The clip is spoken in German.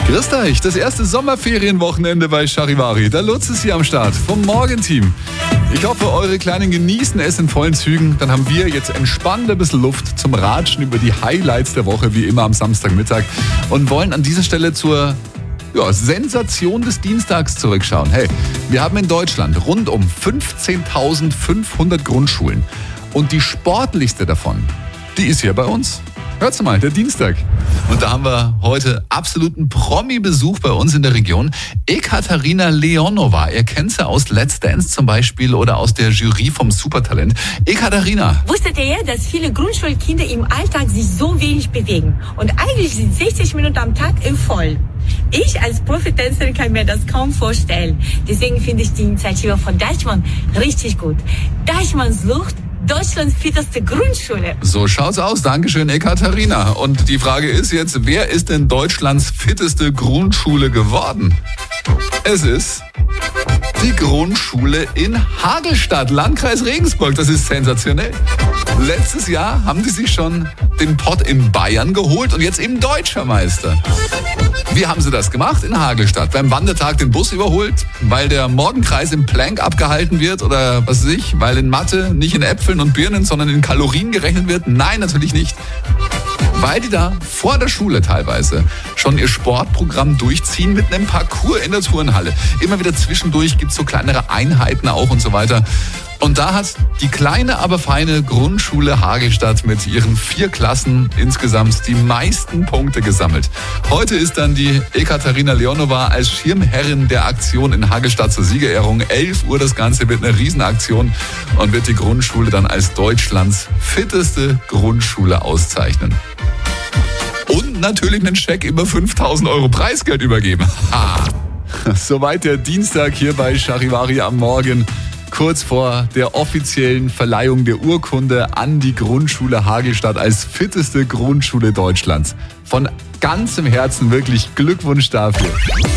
Grüßt euch, das erste Sommerferienwochenende bei Charivari. Der Lutz ist hier am Start vom Morgenteam. Ich hoffe, eure Kleinen genießen es in vollen Zügen. Dann haben wir jetzt entspannt ein bisschen Luft zum Ratschen über die Highlights der Woche, wie immer am Samstagmittag. Und wollen an dieser Stelle zur Sensation des Dienstags zurückschauen. Hey, wir haben in Deutschland rund um 15.500 Grundschulen. Und die sportlichste davon, die ist hier bei uns. Hört's mal, der Dienstag. Und da haben wir heute absoluten Promi-Besuch bei uns in der Region. Ekaterina Leonova. Ihr kennt sie aus Let's Dance zum Beispiel oder aus der Jury vom Supertalent. Ekaterina. Wusstet ihr, dass viele Grundschulkinder im Alltag sich so wenig bewegen? Und eigentlich sind 60 Minuten am Tag voll. Ich als Profitänzerin kann mir das kaum vorstellen. Deswegen finde ich die Initiative von Deichmann richtig gut. Deichmann sucht Deutschlands fitteste Grundschule. So schaut's aus. Dankeschön, Ekaterina. Und die Frage ist jetzt, wer ist denn Deutschlands fitteste Grundschule geworden? Es ist die Grundschule in Hagelstadt, Landkreis Regensburg. Das ist sensationell. Letztes Jahr haben die sich schon den Pott in Bayern geholt und jetzt eben Deutscher Meister. Wie haben sie das gemacht? In Hagelstadt. Beim Wandertag den Bus überholt, weil der Morgenkreis im Plank abgehalten wird oder was weiß ich, weil in Mathe nicht in Äpfeln und Birnen, sondern in Kalorien gerechnet wird? Nein, natürlich nicht. Weil die da vor der Schule teilweise schon ihr Sportprogramm durchziehen mit einem Parcours in der Turnhalle. Immer wieder zwischendurch gibt es so kleinere Einheiten auch und so weiter. Und da hat die kleine, aber feine Grundschule Hagelstadt mit ihren 4 Klassen insgesamt die meisten Punkte gesammelt. Heute ist dann die Ekaterina Leonova als Schirmherrin der Aktion in Hagelstadt zur Siegerehrung. 11 Uhr das Ganze wird eine Riesenaktion und wird die Grundschule dann als Deutschlands fitteste Grundschule auszeichnen. Und natürlich einen Scheck über 5.000 Euro Preisgeld übergeben. Ha! Soweit der Dienstag hier bei Charivari am Morgen. Kurz vor der offiziellen Verleihung der Urkunde an die Grundschule Hagelstadt als fitteste Grundschule Deutschlands. Von ganzem Herzen wirklich Glückwunsch dafür.